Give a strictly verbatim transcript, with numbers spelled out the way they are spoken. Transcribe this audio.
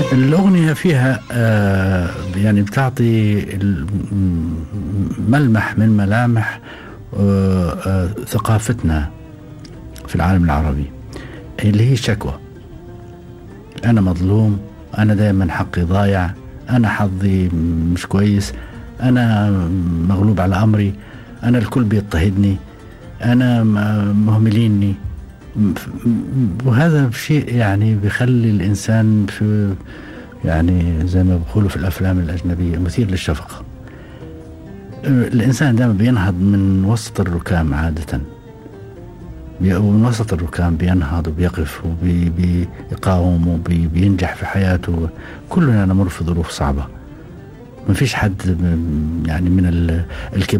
الأغنية فيها آه يعني بتعطي ملمح من ملامح آه آه ثقافتنا في العالم العربي، اللي هي شكوى. أنا مظلوم، أنا دائما حقي ضايع، أنا حظي مش كويس، أنا مغلوب على أمري، أنا الكل بيضطهدني، أنا مهمليني. وهذا شيء يعني بيخلي الإنسان في يعني زي ما بيقولوا في الأفلام الأجنبية مثير للشفقة. الإنسان دائما بينهض من وسط الركام عادة، ومن وسط الركام بينهض وبيقف وبيقاوم وبينجح في حياته. كلنا نمر في ظروف صعبة، ما فيش حد يعني من الكبار